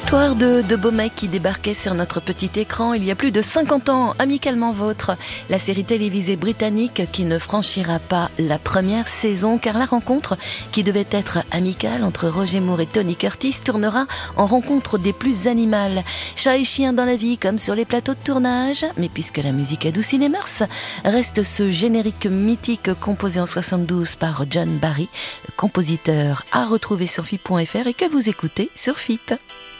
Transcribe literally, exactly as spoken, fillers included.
L'histoire de deux beaux mecs qui débarquaient sur notre petit écran il y a plus de cinquante ans, Amicalement Vôtre, la série télévisée britannique qui ne franchira pas la première saison car la rencontre, qui devait être amicale entre Roger Moore et Tony Curtis, tournera en rencontre des plus animales. Chat et chien dans la vie comme sur les plateaux de tournage, mais puisque la musique adoucit les mœurs, reste ce générique mythique composé en soixante-douze par John Barry, compositeur à retrouver sur F I P point F R et que vous écoutez sur F I P.